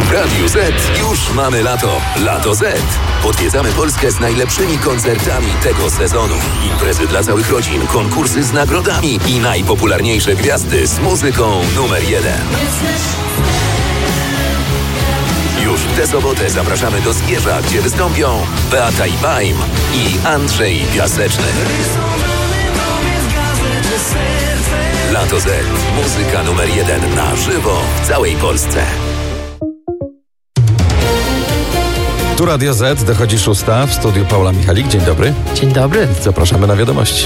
W Radiu Z już mamy lato. Lato Z. Podwiedzamy Polskę z najlepszymi koncertami tego sezonu. Imprezy dla całych rodzin, konkursy z nagrodami i najpopularniejsze gwiazdy z muzyką numer 1. Już w tę sobotę zapraszamy do Zgierza, gdzie wystąpią Beata i Baim i Andrzej Piaseczny. Lato Z. Muzyka numer 1 na żywo w całej Polsce. Tu Radio Z, dochodzi 6. W studiu Paula Michalik. Dzień dobry. Dzień dobry. Zapraszamy na wiadomości.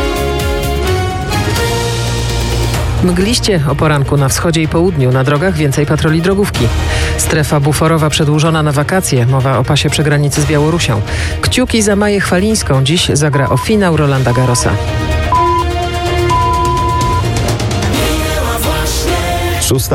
Mgliście o poranku na wschodzie i południu. Na drogach więcej patroli drogówki. Strefa buforowa przedłużona na wakacje. Mowa o pasie przy granicy z Białorusią. Kciuki za Maję Chwalińską. Dziś zagra o finał Rolanda Garrosa. 6.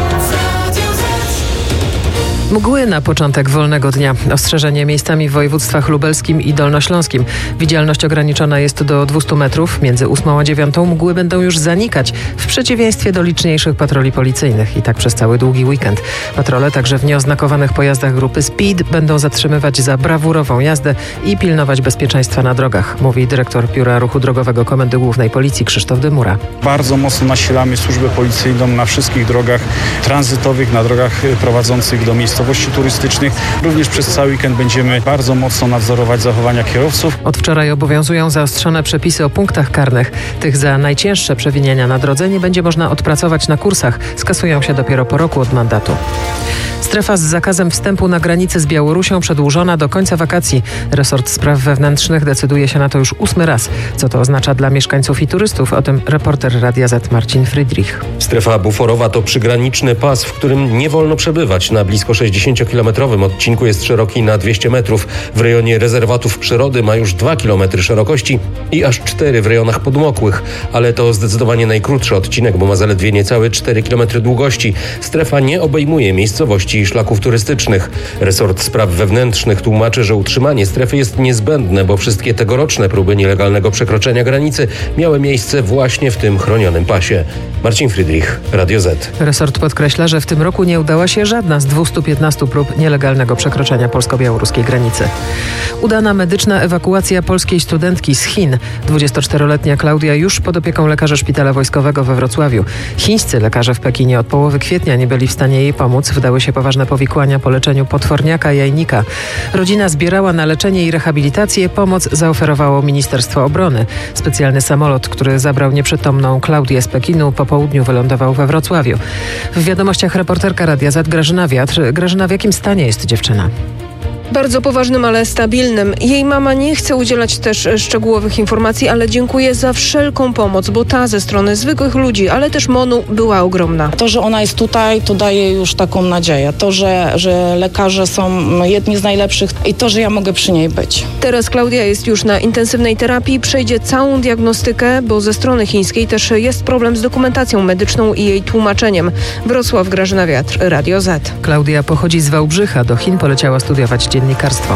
Mgły na początek wolnego dnia. Ostrzeżenie miejscami w województwach lubelskim i dolnośląskim. Widzialność ograniczona jest do 200 metrów. Między 8 a 9 mgły będą już zanikać, w przeciwieństwie do liczniejszych patroli policyjnych. I tak przez cały długi weekend. Patrole także w nieoznakowanych pojazdach grupy Speed będą zatrzymywać za brawurową jazdę i pilnować bezpieczeństwa na drogach, mówi dyrektor Biura Ruchu Drogowego Komendy Głównej Policji Krzysztof Dymura. Bardzo mocno nasilamy służbę policyjną na wszystkich drogach tranzytowych, na drogach prowadzących do miejscowości turystycznych. Również przez cały weekend będziemy bardzo mocno nadzorować zachowania kierowców. Od wczoraj obowiązują zaostrzone przepisy o punktach karnych. Tych za najcięższe przewinienia na drodze nie będzie można odpracować na kursach. Skasują się dopiero po roku od mandatu. Strefa z zakazem wstępu na granicę z Białorusią przedłużona do końca wakacji. Resort Spraw Wewnętrznych decyduje się na to już 8. raz. Co to oznacza dla mieszkańców i turystów? O tym reporter Radia Z Marcin Friedrich. Strefa buforowa to przygraniczny pas, w którym nie wolno przebywać. Na blisko 60-kilometrowym odcinku jest szeroki na 200 metrów. W rejonie rezerwatów przyrody ma już 2 km szerokości i aż 4 w rejonach podmokłych. Ale to zdecydowanie najkrótszy odcinek, bo ma zaledwie niecałe 4 km długości. Strefa nie obejmuje miejscowości i szlaków turystycznych. Resort Spraw Wewnętrznych tłumaczy, że utrzymanie strefy jest niezbędne, bo wszystkie tegoroczne próby nielegalnego przekroczenia granicy miały miejsce właśnie w tym chronionym pasie. Marcin Friedrich, Radio Z. Resort podkreśla, że w tym roku nie udała się żadna z 215 prób nielegalnego przekroczenia polsko-białoruskiej granicy. Udana medyczna ewakuacja polskiej studentki z Chin. 24-letnia Klaudia już pod opieką lekarza szpitala wojskowego we Wrocławiu. Chińscy lekarze w Pekinie od połowy kwietnia nie byli w stanie jej pomóc. Wydały się poważne powikłania po leczeniu potworniaka jajnika. Rodzina zbierała na leczenie i rehabilitację. Pomoc zaoferowało Ministerstwo Obrony. Specjalny samolot, który zabrał nieprzytomną Klaudię z Pekinu, po południu wylądował we Wrocławiu. W wiadomościach reporterka Radia Z Grażyna Wiatr. Grażyna, w jakim stanie jest dziewczyna? Bardzo poważnym, ale stabilnym. Jej mama nie chce udzielać też szczegółowych informacji, ale dziękuję za wszelką pomoc, bo ta ze strony zwykłych ludzi, ale też MON-u była ogromna. To, że ona jest tutaj, to daje już taką nadzieję. To, że lekarze są jedni z najlepszych i to, że ja mogę przy niej być. Teraz Klaudia jest już na intensywnej terapii, przejdzie całą diagnostykę, bo ze strony chińskiej też jest problem z dokumentacją medyczną i jej tłumaczeniem. Wrocław, Grażyna Wiatr, Radio Z. Klaudia pochodzi z Wałbrzycha. Do Chin poleciała studiować dziennikarstwo.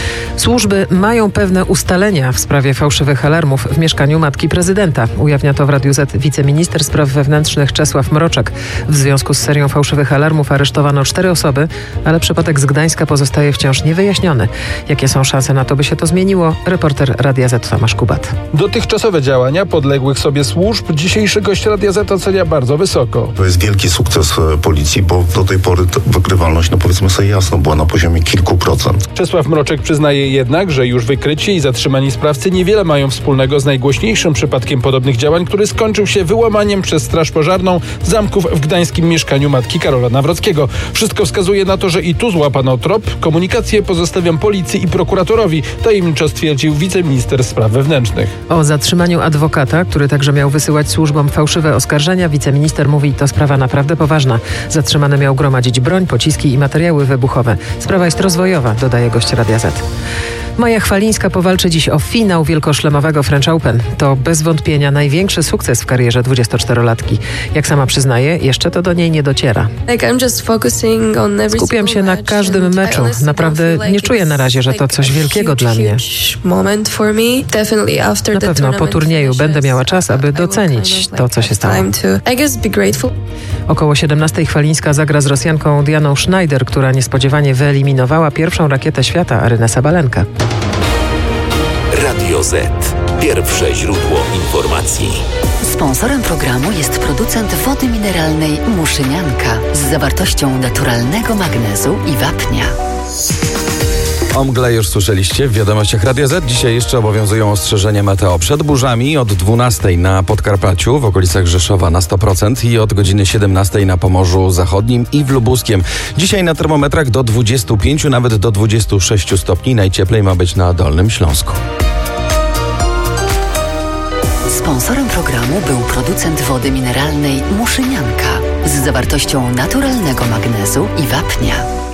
Służby mają pewne ustalenia w sprawie fałszywych alarmów w mieszkaniu matki prezydenta. Ujawnia to w Radiu Z wiceminister spraw wewnętrznych Czesław Mroczek. W związku z serią fałszywych alarmów aresztowano 4 osoby, ale przypadek z Gdańska pozostaje wciąż niewyjaśniony. Jakie są szanse na to, by się to zmieniło? Reporter Radia Z Tomasz Kubat. Dotychczasowe działania podległych sobie służb dzisiejszy gość Radia Z ocenia bardzo wysoko. To jest wielki sukces policji, bo do tej pory wykrywalność, powiedzmy sobie jasno, była na poziomie kilku procent. Czesław Mroczek przyznaje jednak, że już wykryci i zatrzymani sprawcy niewiele mają wspólnego z najgłośniejszym przypadkiem podobnych działań, który skończył się wyłamaniem przez Straż Pożarną zamków w gdańskim mieszkaniu matki Karola Nawrockiego. Wszystko wskazuje na to, że i tu złapano trop. Komunikację pozostawiam policji i prokuratorowi, tajemniczo stwierdził wiceminister spraw wewnętrznych. O zatrzymaniu adwokata, który także miał wysyłać służbom fałszywe oskarżenia, wiceminister mówi, to sprawa naprawdę poważna. Zatrzymany miał gromadzić broń, pociski i materiały wybuchowe. Sprawa jest rozwojowa, dodaje gość Radia Z. Maja Chwalińska powalczy dziś o finał wielkoszlemowego French Open. To bez wątpienia największy sukces w karierze 24-latki. Jak sama przyznaje, jeszcze to do niej nie dociera. Skupiam się na każdym meczu. Naprawdę nie czuję na razie, że to coś wielkiego dla mnie. Na pewno po turnieju będę miała czas, aby docenić to, co się stało. Około 17:00 Chwalińska zagra z Rosjanką Dianą Schneider, która niespodziewanie wyeliminowała pierwszą rakietę świata Arynę Sabalenkę. Radio Z. Pierwsze źródło informacji. Sponsorem programu jest producent wody mineralnej Muszynianka z zawartością naturalnego magnezu i wapnia. O mgle już słyszeliście w wiadomościach Radia Z. Dzisiaj jeszcze obowiązują ostrzeżenia meteo przed burzami od 12:00 na Podkarpaciu, w okolicach Rzeszowa na 100% i od godziny 17:00 na Pomorzu Zachodnim i w Lubuskiem. Dzisiaj na termometrach do 25, nawet do 26 stopni. Najcieplej ma być na Dolnym Śląsku. Sponsorem programu był producent wody mineralnej Muszynianka z zawartością naturalnego magnezu i wapnia.